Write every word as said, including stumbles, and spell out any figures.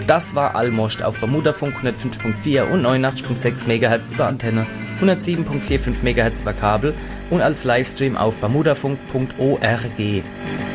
Das war Almost auf Bermudafunk hundertfünf Komma vier und neunundachtzig Komma sechs Megahertz über Antenne, hundertsieben Komma fünfundvierzig Megahertz über Kabel und als Livestream auf bermudafunk punkt org.